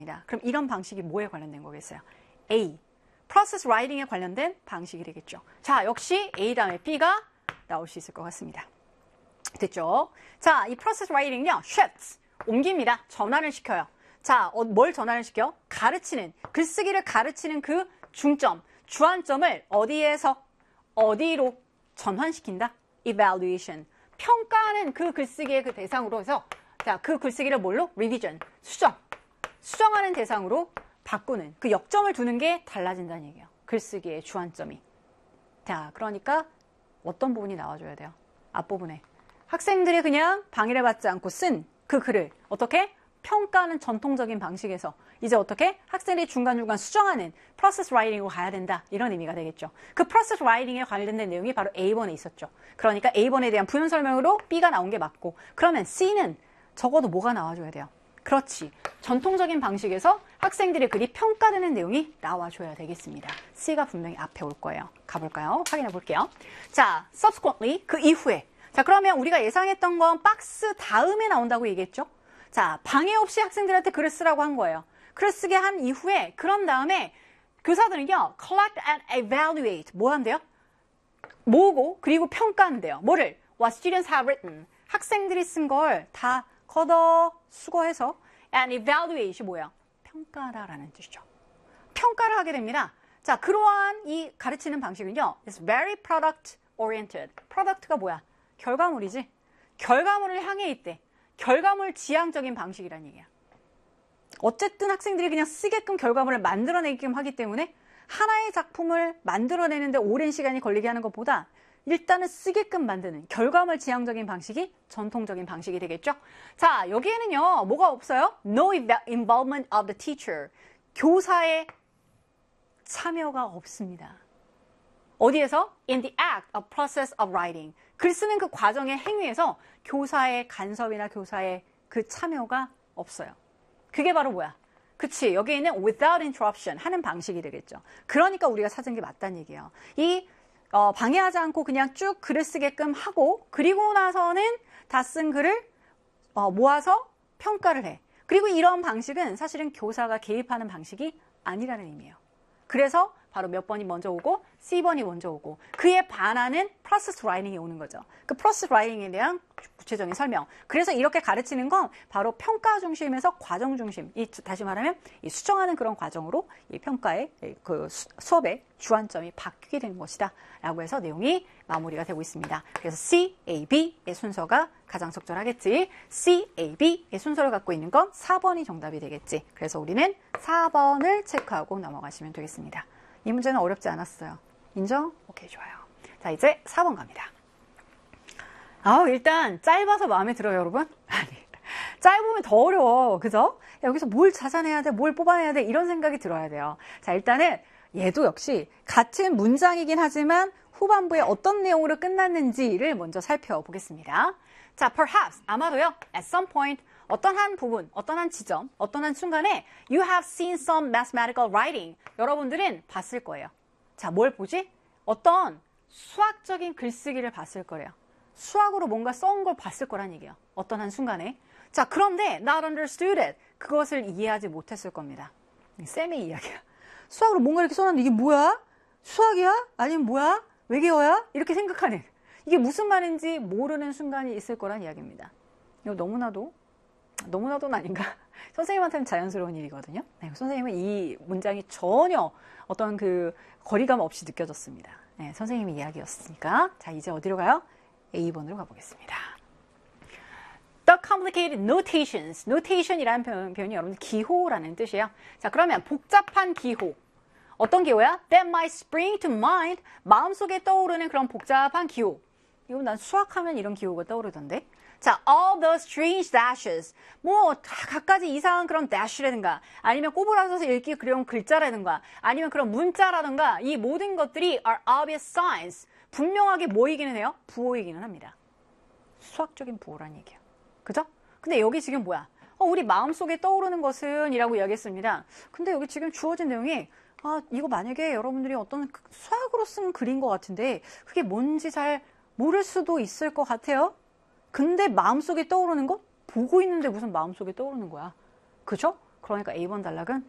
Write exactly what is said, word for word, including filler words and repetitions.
그럼 이런 방식이 뭐에 관련된 거겠어요? A. process writing에 관련된 방식이 되겠죠. 자, 역시 A 다음에 B가 나올 수 있을 것 같습니다. 됐죠? 자, 이 process writing은요, shifts, 옮깁니다. 전환을 시켜요. 자, 어, 뭘 전환을 시켜? 가르치는, 글쓰기를 가르치는 그 중점, 주안점을 어디에서, 어디로 전환시킨다? evaluation. 평가하는 그 글쓰기의 그 대상으로 해서, 자, 그 글쓰기를 뭘로? revision. 수정. 수정하는 대상으로 바꾸는, 그 역점을 두는 게 달라진다는 얘기예요. 글쓰기의 주안점이. 자, 그러니까 어떤 부분이 나와줘야 돼요? 앞부분에. 학생들이 그냥 방해를 받지 않고 쓴 그 글을 어떻게? 평가하는 전통적인 방식에서 이제 어떻게? 학생들이 중간중간 수정하는 프로세스 라이팅으로 가야 된다. 이런 의미가 되겠죠. 그 프로세스 라이팅에 관련된 내용이 바로 에이 번에 있었죠. 그러니까 에이 번에 대한 부연 설명으로 B가 나온 게 맞고, 그러면 C는 적어도 뭐가 나와줘야 돼요? 그렇지. 전통적인 방식에서 학생들의 글이 평가되는 내용이 나와줘야 되겠습니다. C가 분명히 앞에 올 거예요. 가볼까요? 확인해 볼게요. 자, subsequently, 그 이후에. 자, 그러면 우리가 예상했던 건 박스 다음에 나온다고 얘기했죠? 자, 방해 없이 학생들한테 글을 쓰라고 한 거예요. 글을 쓰게 한 이후에, 그런 다음에 교사들은요, collect and evaluate. 뭐 한대요? 모으고, 그리고 평가한대요. 뭐를? What students have written. 학생들이 쓴 걸 다 걷어 수거해서 and evaluate이 뭐야? 평가하다라는 뜻이죠. 평가를 하게 됩니다. 자, 그러한 이 가르치는 방식은요, is very product oriented. product가 뭐야? 결과물이지. 결과물을 향해 있대. 결과물 지향적인 방식이라는 얘기야. 어쨌든 학생들이 그냥 쓰게끔 결과물을 만들어내게끔 하기 때문에 하나의 작품을 만들어내는데 오랜 시간이 걸리게 하는 것보다 일단은 쓰게끔 만드는 결과물 지향적인 방식이 전통적인 방식이 되겠죠. 자, 여기에는요, 뭐가 없어요? No involvement of the teacher. 교사의 참여가 없습니다. 어디에서? In the act of process of writing. 글 쓰는 그 과정의 행위에서 교사의 간섭이나 교사의 그 참여가 없어요. 그게 바로 뭐야? 그치, 여기에는 without interruption 하는 방식이 되겠죠. 그러니까 우리가 찾은 게 맞다는 얘기예요. 이 어, 방해하지 않고 그냥 쭉 글을 쓰게끔 하고, 그리고 나서는 다 쓴 글을 어, 모아서 평가를 해. 그리고 이런 방식은 사실은 교사가 개입하는 방식이 아니라는 의미예요. 그래서 바로 몇 번이 먼저 오고 씨 번이 먼저 오고, 그에 반하는 프로세스 라이팅이 오는 거죠. 그 프로세스 라이팅에 대한 구체적인 설명. 그래서 이렇게 가르치는 건 바로 평가 중심에서 과정 중심, 이 다시 말하면 이 수정하는 그런 과정으로 이 평가의 그 수, 수업의 주안점이 바뀌게 되는 것이다 라고 해서 내용이 마무리가 되고 있습니다. 그래서 C, A, B의 순서가 가장 적절하겠지. C, A, B의 순서를 갖고 있는 건 사 번이 정답이 되겠지. 그래서 우리는 사 번을 체크하고 넘어가시면 되겠습니다. 이 문제는 어렵지 않았어요. 인정? 오케이, 좋아요. 자, 이제 사 번 갑니다. 아, 일단 짧아서 마음에 들어요, 여러분? 아니, 짧으면 더 어려워. 그죠? 여기서 뭘 찾아내야 돼, 뭘 뽑아내야 돼, 이런 생각이 들어야 돼요. 자, 일단은 얘도 역시 같은 문장이긴 하지만 후반부에 어떤 내용으로 끝났는지를 먼저 살펴보겠습니다. 자, perhaps, 아마도요, at some point, 어떤 한 부분, 어떤 한 지점, 어떤 한 순간에 you have seen some mathematical writing. 여러분들은 봤을 거예요. 자, 뭘 보지? 어떤 수학적인 글쓰기를 봤을 거래요. 수학으로 뭔가 써온 걸 봤을 거란 얘기예요. 어떤 한 순간에. 자, 그런데 not understood it. 그것을 이해하지 못했을 겁니다. 쌤의 이야기야. 수학으로 뭔가 이렇게 써놨는데 이게 뭐야? 수학이야? 아니면 뭐야? 외계어야? 이렇게 생각하는. 이게 무슨 말인지 모르는 순간이 있을 거란 이야기입니다. 이거 너무나도 너무나도는 아닌가? 선생님한테는 자연스러운 일이거든요. 네, 선생님은 이 문장이 전혀 어떤 그 거리감 없이 느껴졌습니다. 네, 선생님의 이야기였으니까. 자, 이제 어디로 가요? 에이 번으로 가보겠습니다. The complicated notations. notation이라는 표현, 표현이 여러분 기호라는 뜻이에요. 자, 그러면 복잡한 기호. 어떤 기호야? That might spring to mind. 마음속에 떠오르는 그런 복잡한 기호. 이거 난 수학하면 이런 기호가 떠오르던데. 자, all the strange dashes. 뭐, 갖가지 이상한 그런 dash라든가, 아니면 꼬부라져서 읽기 그려온 글자라든가, 아니면 그런 문자라든가, 이 모든 것들이 are obvious signs. 분명하게 뭐이기는 해요? 부호이기는 합니다. 수학적인 부호란 얘기예요. 그죠? 근데 여기 지금 뭐야? 어, 우리 마음속에 떠오르는 것은 이라고 이야기했습니다. 근데 여기 지금 주어진 내용이, 아, 이거 만약에 여러분들이 어떤 수학으로 쓴 글인 것 같은데, 그게 뭔지 잘 모를 수도 있을 것 같아요. 근데 마음속에 떠오르는 거? 보고 있는데 무슨 마음속에 떠오르는 거야. 그죠? 그러니까 A 번 단락은